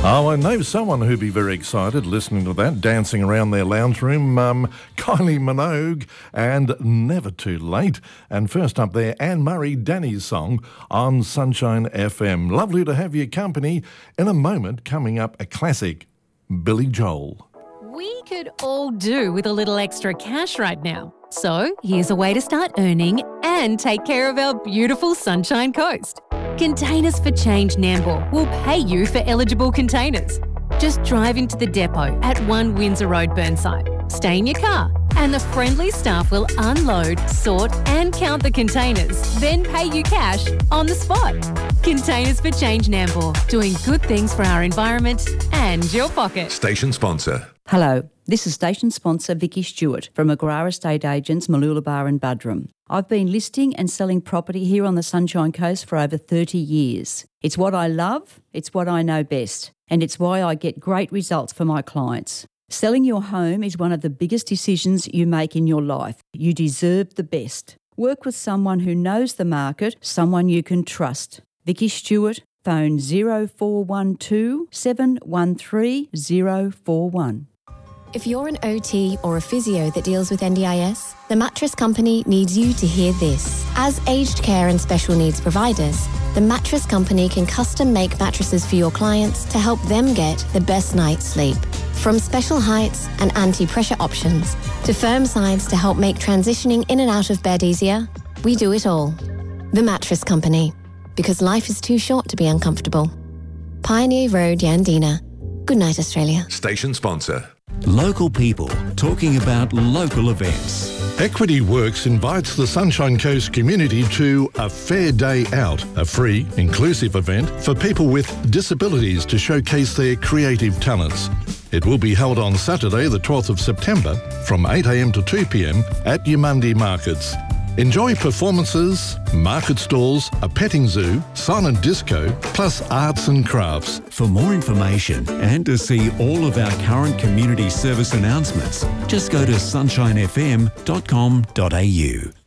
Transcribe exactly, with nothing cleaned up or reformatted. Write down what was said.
Oh, I know someone who'd be very excited listening to that, dancing around their lounge room, um, Kylie Minogue and Never Too Late. And first up there, Anne Murray, Danny's song on Sunshine F M. Lovely to have your company. In a moment, coming up, a classic, Billy Joel. We could all do with a little extra cash right now. So here's a way to start earning and take care of our beautiful Sunshine Coast. Containers for Change Nambour will pay you for eligible containers. Just drive into the depot at one Windsor Road, Burnside. Stay in your car and the friendly staff will unload, sort and count the containers, then pay you cash on the spot. Containers for Change Nambour, doing good things for our environment and your pocket. Station sponsor. Hello, this is station sponsor Vicky Stewart from McGrath Estate Agents, Mooloolaba and Buderim. I've been listing and selling property here on the Sunshine Coast for over thirty years. It's what I love, it's what I know best, and it's why I get great results for my clients. Selling your home is one of the biggest decisions you make in your life. You deserve the best. Work with someone who knows the market, someone you can trust. Vicky Stewart, phone zero four one two, seven one three zero four one. If you're an O T or a physio that deals with N D I S, the Mattress Company needs you to hear this. As aged care and special needs providers, the Mattress Company can custom make mattresses for your clients to help them get the best night's sleep. From special heights and anti-pressure options to firm sides to help make transitioning in and out of bed easier, we do it all. The Mattress Company, because life is too short to be uncomfortable. Pioneer Road, Yandina. Good night, Australia. Station sponsor. Local people talking about local events. Equity Works invites the Sunshine Coast community to a Fair Day Out, a free, inclusive event for people with disabilities to showcase their creative talents. It will be held on Saturday, the twelfth of September, from eight a m to two p m at Yamundi Markets. Enjoy performances, market stalls, a petting zoo, silent disco, plus arts and crafts. For more information and to see all of our current community service announcements, just go to sunshine f m dot com dot a u.